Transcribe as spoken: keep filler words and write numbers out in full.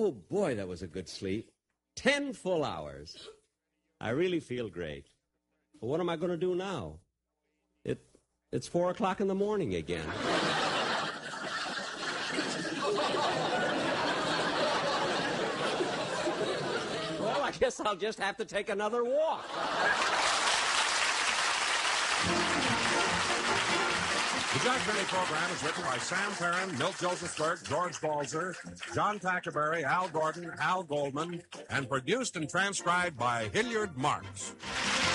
Oh, boy, that was a good sleep. Ten full hours. I really feel great. But what am I going to do now? It, it's four o'clock in the morning again. Well, I guess I'll just have to take another walk. The Jack Benny program is written by Sam Perrin, Milt Josephsberg, George Balzer, John Tackerberry, Al Gordon, Al Goldman, and produced and transcribed by Hilliard Marks.